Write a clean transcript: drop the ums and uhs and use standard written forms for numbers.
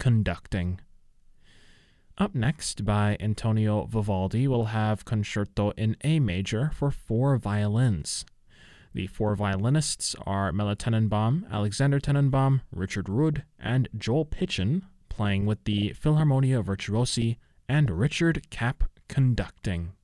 conducting. Up next, by Antonio Vivaldi, we'll have Concerto in A major for 4 violins. The 4 violinists are Mela Tenenbaum, Alexander Tenenbaum, Richard Rudd, and Joel Pitchen, playing with the Philharmonia Virtuosi, and Richard Kapp conducting.